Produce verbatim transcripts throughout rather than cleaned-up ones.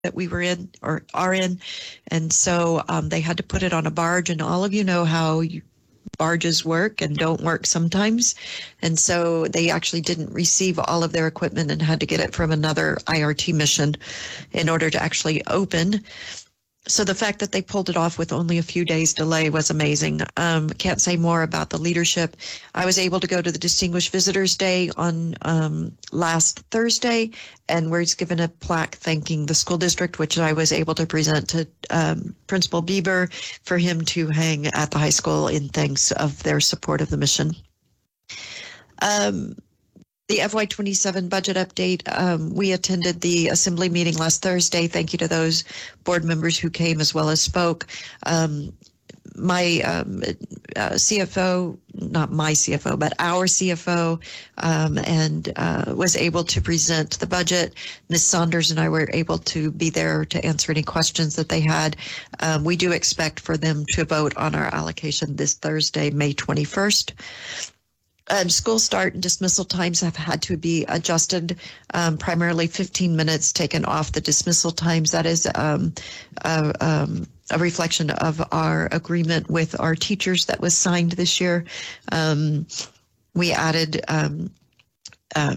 that we were in or are in. And so um, they had to put it on a barge, and all of you know how you, barges work and don't work sometimes. And so they actually didn't receive all of their equipment and had to get it from another I R T mission in order to actually open. So the fact that they pulled it off with only a few days delay was amazing. Um, can't say more about the leadership. I was able to go to the Distinguished Visitors Day on um, last Thursday, and we're given a plaque thanking the school district, which I was able to present to um, Principal Bieber for him to hang at the high school in thanks of their support of the mission. Um, The F Y twenty-seven budget update, um, we attended the assembly meeting last Thursday. Thank you to those board members who came as well as spoke. Um, my um, uh, C F O, not my C F O, but our C F O, um, and uh, was able to present the budget. Miz Saunders and I were able to be there to answer any questions that they had. Um, we do expect for them to vote on our allocation this Thursday, May twenty-first. Um, school start and dismissal times have had to be adjusted, um, primarily fifteen minutes taken off the dismissal times. That is um, a, um, a reflection of our agreement with our teachers that was signed this year. Um, we added um, um,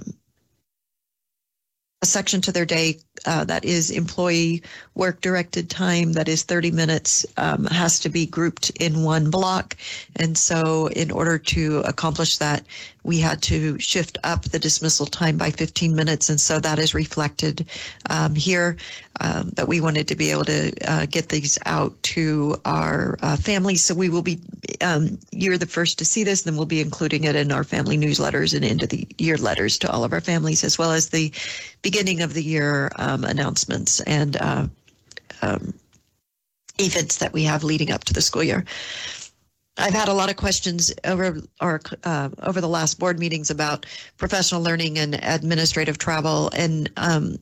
a section to their day uh, that is employee work directed time, that is thirty minutes, um, has to be grouped in one block. And so in order to accomplish that, we had to shift up the dismissal time by fifteen minutes. And so that is reflected um, here, um, that we wanted to be able to uh, get these out to our uh, families. So we will be, um, you're the first to see this, then we'll be including it in our family newsletters and into the year letters to all of our families, as well as the beginning of the year um, announcements and uh, um, events that we have leading up to the school year. I've had a lot of questions over our uh, over the last board meetings about professional learning and administrative travel, and um,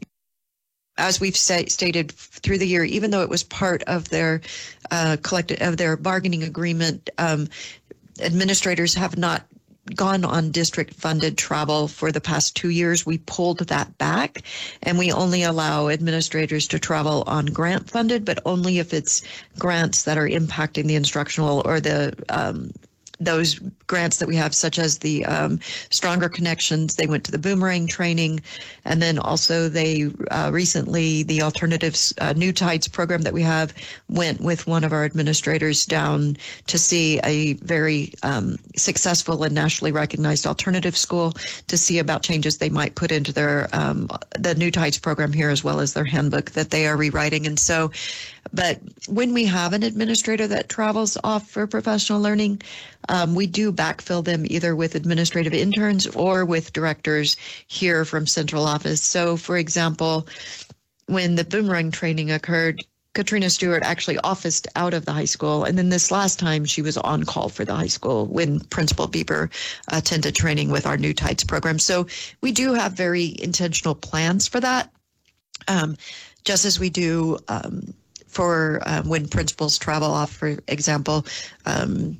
as we've say, stated through the year, even though it was part of their uh, collective of their bargaining agreement, um, administrators have not gone on district funded travel for the past two years. We pulled that back, and we only allow administrators to travel on grant funded, but only if it's grants that are impacting the instructional or the um, those grants that we have, such as the um, Stronger Connections. They went to the Boomerang training, and then also they uh, recently, the Alternatives uh, New Tides program that we have, went with one of our administrators down to see a very um, successful and nationally recognized alternative school to see about changes they might put into their um, the New Tides program here, as well as their handbook that they are rewriting. And so, but when we have an administrator that travels off for professional learning, um, we do backfill them either with administrative interns or with directors here from central office. So, for example, when the Boomerang training occurred, Katrina Stewart actually officed out of the high school. And then this last time she was on call for the high school when Principal Bieber attended training with our New Tides program. So we do have very intentional plans for that, um, just as we do um, for um, when principals travel off, for example. Um,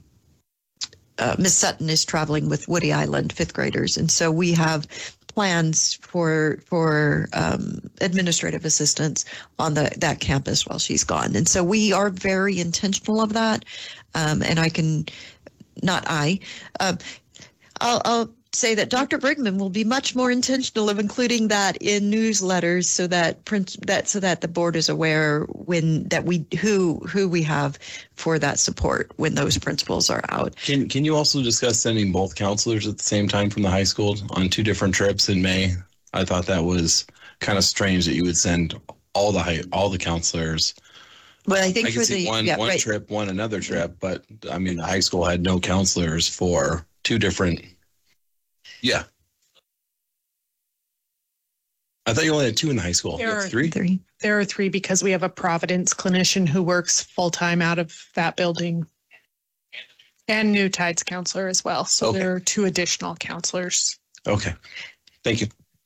uh, Miz Sutton is traveling with Woody Island fifth graders. And so we have plans for for um, administrative assistants on the that campus while she's gone. And so we are very intentional of that. Um, and I can, not I, uh, I'll, I'll say that Doctor Brigman will be much more intentional of including that in newsletters, so that print that so that the board is aware when that we who who we have for that support when those principals are out. Can can you also discuss sending both counselors at the same time from the high school on two different trips in May? I thought that was kind of strange that you would send all the high, all the counselors. Well, I think I for can see the one yeah, one right. trip, one another trip, but I mean the high school had no counselors for two different. Yeah. I thought you only had two in the high school. There are three? Three. There are three because we have a Providence clinician who works full-time out of that building, and New Tides counselor as well. So Okay. there are two additional counselors. Okay. Thank you.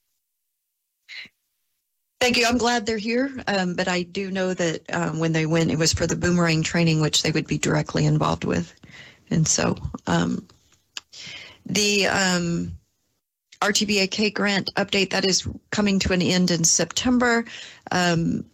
Thank you. I'm glad they're here, um, but I do know that um, when they went, it was for the Boomerang training, which they would be directly involved with. And so um, the um, R T B A K grant update that is coming to an end in September. Um,